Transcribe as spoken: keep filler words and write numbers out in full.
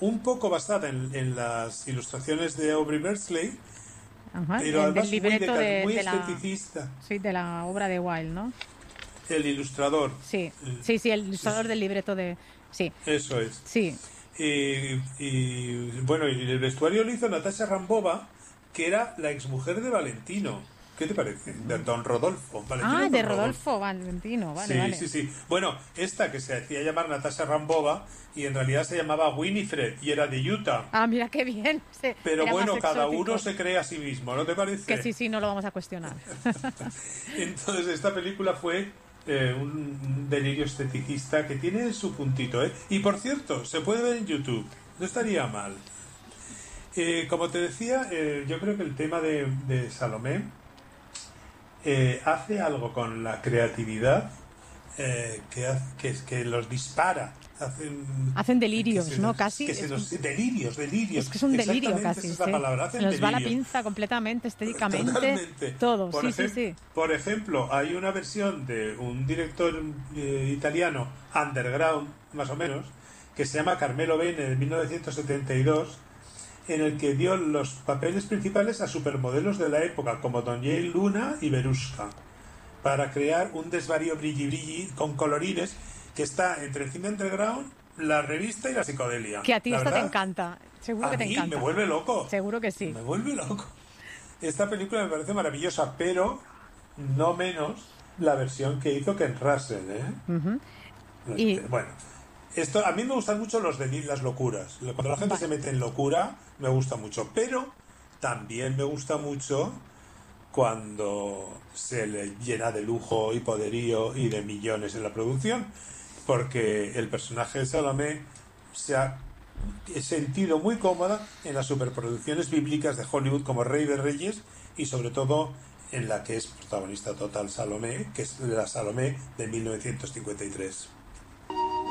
un poco basada en, en las ilustraciones de Aubrey Beardsley, Ajá, pero el además del libreto muy, de, de, muy de la, esteticista. sí, de la obra de Wilde, ¿no? El ilustrador. Sí, sí, sí, el ilustrador del libreto de... Sí, Eso es. sí. Y, y bueno, y el vestuario lo hizo Natasha Rambova, que era la exmujer de Valentino. ¿Qué te parece? De Don Rodolfo. Valentino Ah, Don de Rodolfo. Rodolfo Valentino, vale, Sí, vale. sí, sí. Bueno, esta que se hacía llamar Natasha Rambova y en realidad se llamaba Winifred y era de Utah. Ah, mira qué bien. Sí, Pero era bueno, más cada exótico. uno se cree a sí mismo, ¿no te parece? Que sí, sí, no lo vamos a cuestionar. Entonces esta película fue eh, un delirio esteticista que tiene su puntito, ¿eh? Y por cierto, se puede ver en YouTube, no estaría mal. Eh, como te decía, eh, yo creo que el tema de, de Salomé eh, hace algo con la creatividad eh, que, hace, que, que los dispara. Hacen, Hacen delirios, se ¿no? nos, Casi. Que se nos, delirios, delirios. Es que es un delirio casi. Esa es la sí. palabra. Hacen Se nos va la delirios. pinza completamente, estéticamente. Totalmente. Todo, por sí, ejem- sí, sí. Por ejemplo, hay una versión de un director eh, italiano, underground, más o menos, que se llama Carmelo Bene, de mil novecientos setenta y dos, en el que dio los papeles principales a supermodelos de la época, como Daniel Luna y Verushka, para crear un desvarío brilli brilli con colorines que está entre el cine underground, la revista y la psicodelia. Que a ti la esto verdad, te encanta. Seguro a que te mí encanta. me vuelve loco. Seguro que sí. Me vuelve loco. Esta película me parece maravillosa, pero no menos la versión que hizo Ken Russell, ¿eh? Uh-huh. Y... Bueno, esto a mí me gustan mucho los de las locuras. Cuando la gente vale. se mete en locura, me gusta mucho. Pero también me gusta mucho cuando se le llena de lujo y poderío y de millones en la producción, porque el personaje de Salomé se ha sentido muy cómoda en las superproducciones bíblicas de Hollywood como Rey de Reyes y sobre todo en la que es protagonista total Salomé, que es la Salomé de mil novecientos cincuenta y tres.